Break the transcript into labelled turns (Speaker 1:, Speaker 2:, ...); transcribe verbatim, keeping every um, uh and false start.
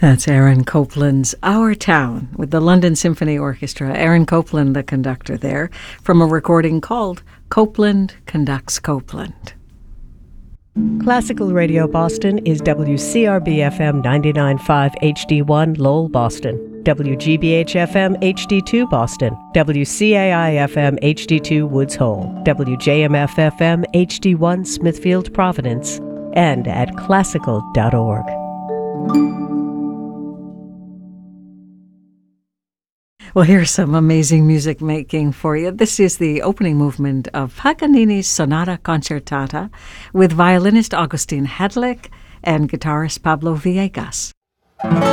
Speaker 1: That's Aaron Copland's Our Town with the London Symphony Orchestra. Aaron Copland, the conductor there, from a recording called Copland Conducts Copland.
Speaker 2: Classical Radio Boston is W C R B F M ninety-nine point five H D one Lowell, Boston, W G B H F M H D two Boston, W C A I F M H D two Woods Hole, W J M F F M H D one Smithfield, Providence, and at classical dot org.
Speaker 1: Well, here's some amazing music making for you. This is the opening movement of Paganini's Sonata Concertata with violinist Augustin Hedlick and guitarist Pablo Villegas.